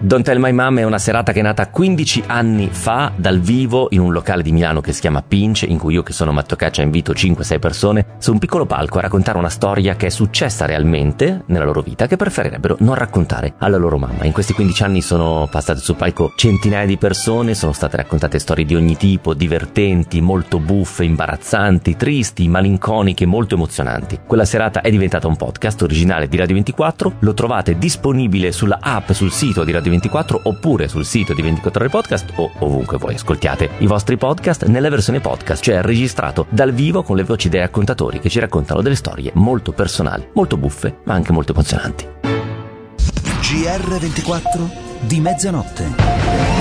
Don't Tell My Mom è una serata che è nata 15 anni fa dal vivo in un locale di Milano che si chiama Pinch, in cui io, che sono Matteo Caccia, invito 5-6 persone su un piccolo palco a raccontare una storia che è successa realmente nella loro vita, che preferirebbero non raccontare alla loro mamma. In questi 15 anni sono passate sul palco centinaia di persone, sono state raccontate storie di ogni tipo, divertenti, molto buffe, imbarazzanti, tristi, malinconiche, molto emozionanti. Quella serata è diventata un podcast originale di Radio 24, lo trovate disponibile sulla app, sul sito di Radio 24 oppure sul sito di 24 Ore Podcast o ovunque voi ascoltiate i vostri podcast nella versione podcast, cioè registrato dal vivo con le voci dei raccontatori che ci raccontano delle storie molto personali, molto buffe, ma anche molto emozionanti. GR24 di mezzanotte.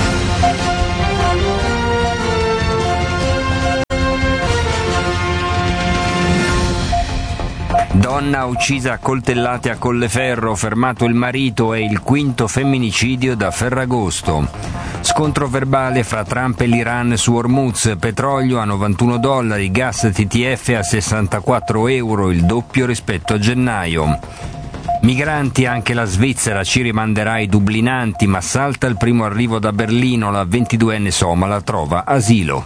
Donna uccisa a coltellate a Colleferro, fermato il marito, è il quinto femminicidio da Ferragosto. Scontro verbale fra Trump e l'Iran su Hormuz, petrolio a $91, gas TTF a €64, il doppio rispetto a gennaio. Migranti, anche la Svizzera ci rimanderà i dublinanti, ma salta il primo arrivo da Berlino, la 22enne somala trova asilo.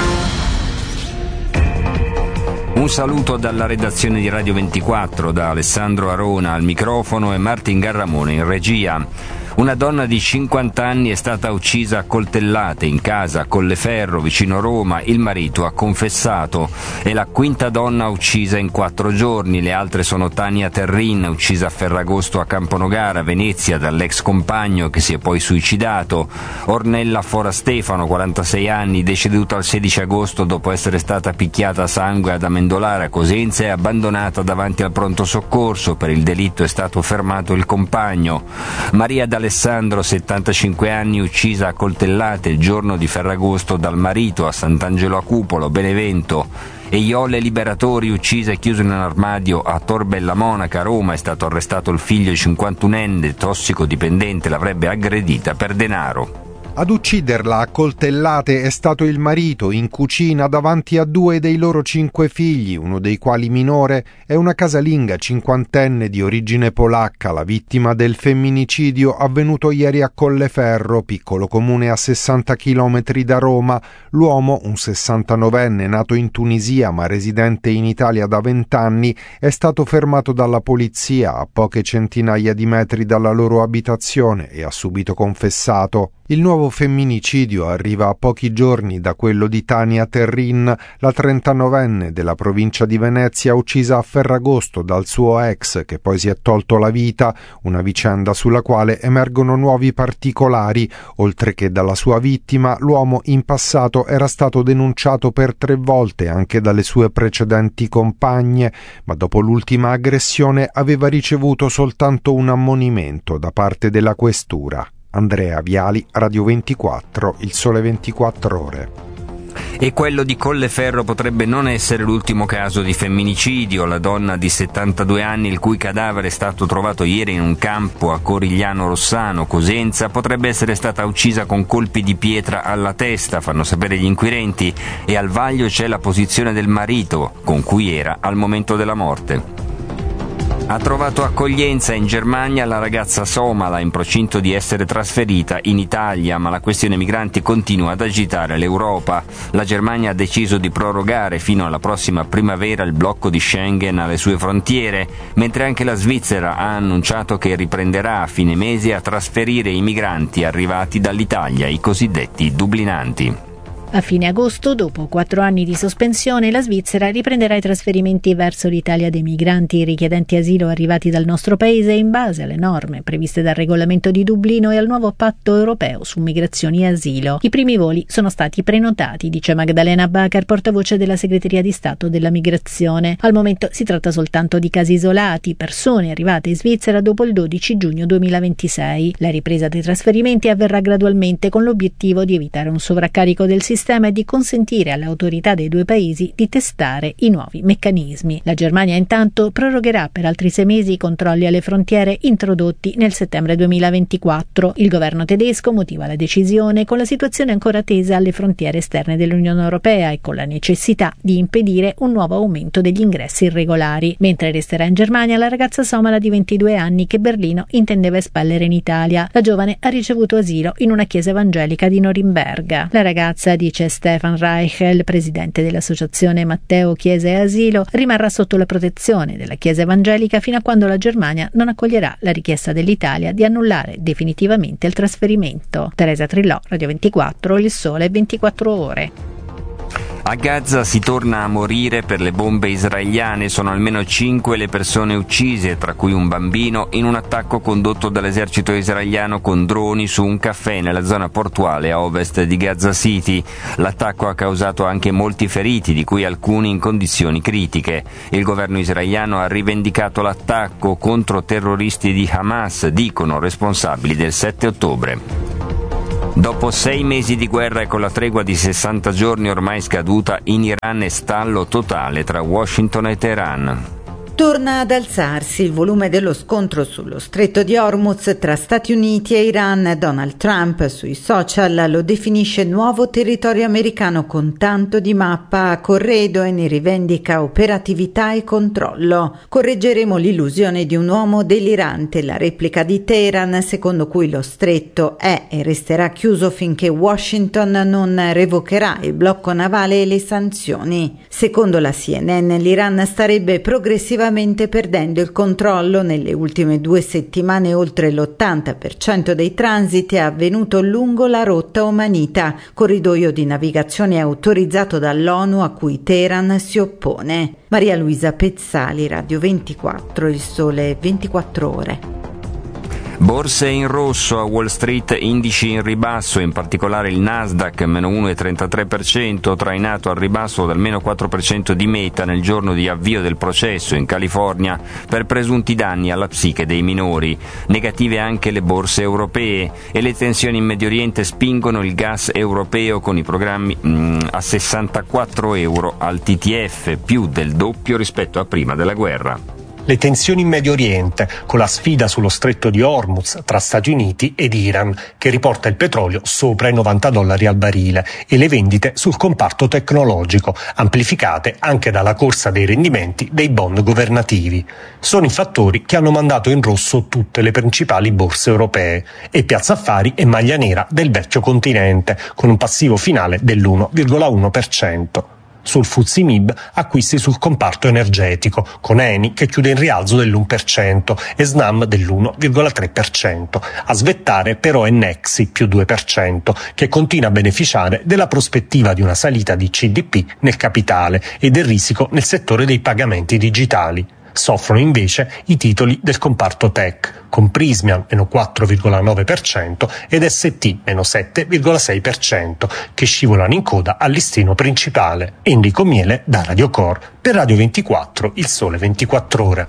Un saluto dalla redazione di Radio 24, da Alessandro Arona al microfono e Martin Garramone in regia. Una donna di 50 anni è stata uccisa a coltellate in casa a Colleferro, vicino Roma. Il marito ha confessato. È la quinta donna uccisa in 4 giorni. Le altre sono Tania Terrin, uccisa a Ferragosto a Camponogara, Venezia, dall'ex compagno che si è poi suicidato. Ornella Fora Stefano, 46 anni, deceduta il 16 agosto dopo essere stata picchiata a sangue ad Amendolara, Cosenza, e abbandonata davanti al pronto soccorso. Per il delitto è stato fermato il compagno. Maria D'Alessandro, 75 anni, uccisa a coltellate il giorno di Ferragosto dal marito a Sant'Angelo a Cupolo, Benevento. E Iole Liberatori, uccisa e chiusa in un armadio a Tor Bella Monaca, Roma. È stato arrestato il figlio 51enne, tossicodipendente, l'avrebbe aggredita per denaro. Ad ucciderla a coltellate è stato il marito, in cucina davanti a 2 dei loro 5 figli, uno dei quali minore. È una casalinga cinquantenne di origine polacca, la vittima del femminicidio avvenuto ieri a Colleferro, piccolo comune a 60 chilometri da Roma. L'uomo, un 69enne nato in Tunisia ma residente in Italia da 20 anni, è stato fermato dalla polizia a poche centinaia di metri dalla loro abitazione e ha subito confessato. Il nuovo femminicidio arriva a pochi giorni da quello di Tania Terrin, la 39enne della provincia di Venezia, uccisa a Ferragosto dal suo ex, che poi si è tolto la vita, una vicenda sulla quale emergono nuovi particolari. Oltre che dalla sua vittima, l'uomo in passato era stato denunciato per 3 volte anche dalle sue precedenti compagne, ma dopo l'ultima aggressione aveva ricevuto soltanto un ammonimento da parte della questura. Andrea Viali, Radio 24, Il Sole 24 Ore. E quello di Colleferro potrebbe non essere l'ultimo caso di femminicidio. La donna di 72 anni, il cui cadavere è stato trovato ieri in un campo a Corigliano Rossano, Cosenza, potrebbe essere stata uccisa con colpi di pietra alla testa, fanno sapere gli inquirenti, e al vaglio c'è la posizione del marito, con cui era al momento della morte. Ha trovato accoglienza in Germania la ragazza somala in procinto di essere trasferita in Italia, ma la questione migranti continua ad agitare l'Europa. La Germania ha deciso di prorogare fino alla prossima primavera il blocco di Schengen alle sue frontiere, mentre anche la Svizzera ha annunciato che riprenderà a fine mese a trasferire i migranti arrivati dall'Italia, i cosiddetti dublinanti. A fine agosto, dopo 4 anni di sospensione, la Svizzera riprenderà i trasferimenti verso l'Italia dei migranti richiedenti asilo arrivati dal nostro paese in base alle norme previste dal regolamento di Dublino e al nuovo patto europeo su migrazioni e asilo. I primi voli sono stati prenotati, dice Magdalena Bacher, portavoce della Segreteria di Stato della Migrazione. Al momento si tratta soltanto di casi isolati, persone arrivate in Svizzera dopo il 12 giugno 2026. La ripresa dei trasferimenti avverrà gradualmente con l'obiettivo di evitare un sovraccarico del sistema sistema e di consentire alle autorità dei due paesi di testare i nuovi meccanismi. La Germania intanto prorogherà per altri 6 mesi i controlli alle frontiere introdotti nel settembre 2024. Il governo tedesco motiva la decisione con la situazione ancora tesa alle frontiere esterne dell'Unione Europea e con la necessità di impedire un nuovo aumento degli ingressi irregolari. Mentre resterà in Germania la ragazza somala di 22 anni che Berlino intendeva espellere in Italia. La giovane ha ricevuto asilo in una chiesa evangelica di Norimberga. La ragazza, dice Stefan Reichel, presidente dell'associazione Matteo Chiesa e Asilo, rimarrà sotto la protezione della chiesa evangelica fino a quando la Germania non accoglierà la richiesta dell'Italia di annullare definitivamente il trasferimento. Teresa Trillò, Radio 24, Il Sole 24 Ore. A Gaza si torna a morire per le bombe israeliane. Sono almeno 5 le persone uccise, tra cui un bambino, in un attacco condotto dall'esercito israeliano con droni su un caffè nella zona portuale a ovest di Gaza City. L'attacco ha causato anche molti feriti, di cui alcuni in condizioni critiche. Il governo israeliano ha rivendicato l'attacco contro terroristi di Hamas, dicono responsabili del 7 ottobre. Dopo 6 mesi di guerra e con la tregua di 60 giorni ormai scaduta, in Iran è stallo totale tra Washington e Teheran. Torna ad alzarsi il volume dello scontro sullo stretto di Hormuz tra Stati Uniti e Iran. Donald Trump sui social lo definisce nuovo territorio americano con tanto di mappa a corredo e ne rivendica operatività e controllo. Correggeremo l'illusione di un uomo delirante, la replica di Teheran secondo cui lo stretto è e resterà chiuso finché Washington non revocherà il blocco navale e le sanzioni. Secondo la CNN l'Iran starebbe progressivamente perdendo il controllo. Nelle ultime 2 settimane oltre l'80% dei transiti è avvenuto lungo la rotta omanita, corridoio di navigazione autorizzato dall'ONU a cui Teheran si oppone. Maria Luisa Pezzali, Radio 24, Il Sole 24 Ore. Borse in rosso a Wall Street, indici in ribasso, in particolare il Nasdaq meno 1,33%, trainato al ribasso dal meno 4% di Meta nel giorno di avvio del processo in California per presunti danni alla psiche dei minori. Negative anche le borse europee e le tensioni in Medio Oriente spingono il gas europeo con i programmi a 64 euro al TTF, più del doppio rispetto a prima della guerra. Le tensioni in Medio Oriente, con la sfida sullo stretto di Hormuz tra Stati Uniti ed Iran, che riporta il petrolio sopra i $90 al barile, e le vendite sul comparto tecnologico, amplificate anche dalla corsa dei rendimenti dei bond governativi. Sono i fattori che hanno mandato in rosso tutte le principali borse europee, e Piazza Affari è maglia nera del vecchio continente, con un passivo finale dell'1,1%. Sul FTSE MIB acquisti sul comparto energetico, con Eni che chiude in rialzo dell'1% e Snam dell'1,3%. A svettare però è Nexi più 2%, che continua a beneficiare della prospettiva di una salita di CDP nel capitale e del risico nel settore dei pagamenti digitali. Soffrono invece i titoli del comparto tech, con Prysmian meno 4,9% ed ST meno 7,6%, che scivolano in coda al listino principale. Enrico Miele da Radio Core per Radio 24, Il Sole 24 Ore.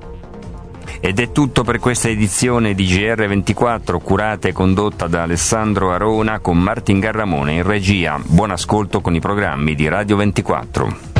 Ed è tutto per questa edizione di GR24, curata e condotta da Alessandro Arona con Martin Garramone in regia. Buon ascolto con i programmi di Radio 24.